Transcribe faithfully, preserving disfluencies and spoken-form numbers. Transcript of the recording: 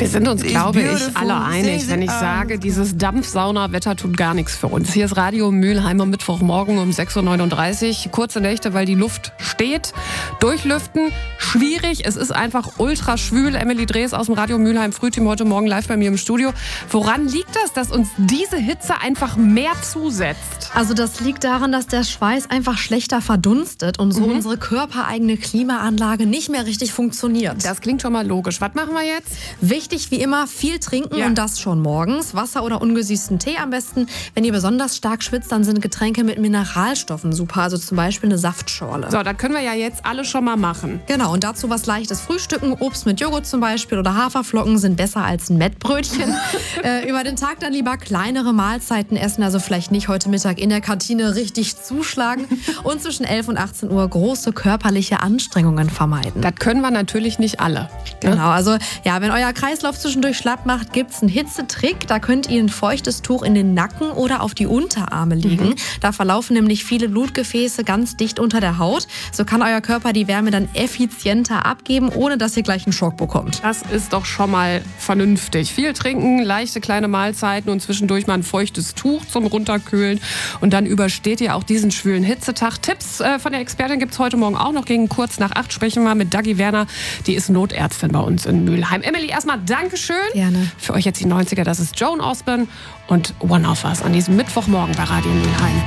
Wir sind uns, glaube ich, alle einig, wenn ich sage, dieses Dampfsauna-Wetter tut gar nichts für uns. Hier ist Radio Mülheim am Mittwochmorgen um sechs Uhr neununddreißig. Kurze Nächte, weil die Luft steht. Durchlüften, schwierig. Es ist einfach ultra schwül. Emily Drees aus dem Radio Mülheim Frühteam heute Morgen live bei mir im Studio. Woran liegt das, dass uns diese Hitze einfach mehr zusetzt? Also das liegt daran, dass der Schweiß einfach schlechter verdunstet und so Mhm. unsere körpereigene Klimaanlage nicht mehr richtig funktioniert. Das klingt schon mal logisch. Was machen wir jetzt? Wichtig wie immer, viel trinken Ja. und das schon morgens. Wasser oder ungesüßten Tee am besten. Wenn ihr besonders stark schwitzt, dann sind Getränke mit Mineralstoffen super. Also zum Beispiel eine Saftschorle. So, das können wir ja jetzt alle schon mal machen. Genau, und dazu was Leichtes frühstücken. Obst mit Joghurt zum Beispiel oder Haferflocken sind besser als ein Mettbrötchen. äh, über den Tag dann lieber kleinere Mahlzeiten essen. Also vielleicht nicht heute Mittag in der Kantine richtig zuschlagen. Und zwischen elf und achtzehn Uhr große körperliche Anstrengungen vermeiden. Das können wir natürlich nicht alle. Ne? Genau, also ja, wenn euer Kreislauf zwischendurch schlapp macht, gibt's einen Hitzetrick. Da könnt ihr ein feuchtes Tuch in den Nacken oder auf die Unterarme legen. Mhm. Da verlaufen nämlich viele Blutgefäße ganz dicht unter der Haut. So kann euer Körper die Wärme dann effizienter abgeben, ohne dass ihr gleich einen Schock bekommt. Das ist doch schon mal vernünftig. Viel trinken, leichte kleine Mahlzeiten und zwischendurch mal ein feuchtes Tuch zum Runterkühlen. Und dann übersteht ihr auch diesen schwülen Hitzetag. Tipps äh, von der Expertin gibt's heute Morgen auch noch. Gegen kurz nach acht sprechen wir mit Dagi Werner. Die ist Notärztin bei uns in Mülheim. Emily, erstmal Dankeschön. Gerne. Für euch jetzt die neunziger, das ist Joan Osborne und One of Us an diesem Mittwochmorgen bei Radio Mülheim.